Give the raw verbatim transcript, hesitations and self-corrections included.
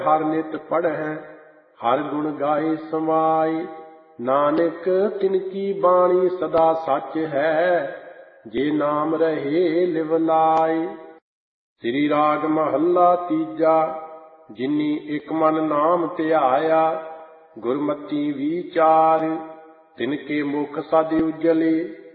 ਹਰ ਨਿਤ ਪੜ੍ਹੈ ਹਰ ਗੁਣ ਗਾਏ ਸਮਾਏ। ਨਾਨਕ ਤਿਨ ਕੀ ਬਾਣੀ ਸਦਾ ਸੱਚ ਹੈ, ਜੇ ਨਾਮ ਰਹੇ ਲਿਵ ਲਾਏ। ਸ੍ਰੀ ਰਾਗ ਮਹੱਲਾ ਤੀਜਾ। ਜਿਨੀ ਇਕ ਮਨ ਨਾਮ ਧਿਆਇਆ, ਗੁਰਮਤਿ ਵਿਚਾਰ ਤਿਨ ਕੇ ਮੁਖ ਸਦ ਉਜਲੇ।